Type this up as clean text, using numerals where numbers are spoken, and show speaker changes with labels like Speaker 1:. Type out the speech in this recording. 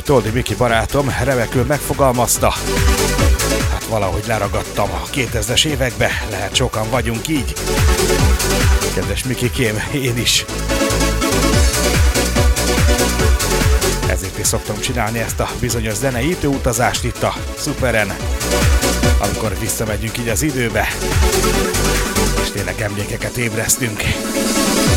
Speaker 1: ahogy Toldi Miki barátom remekül megfogalmazta, hát valahogy leragadtam a 2000-es évekbe, lehet sokan vagyunk így. Kedves Mikikém, én is. Ezért is szoktam csinálni ezt a bizonyos zenei időutazást itt a Szuperen, amikor visszamegyünk így az időbe, és tényleg emlékeket ébresztünk.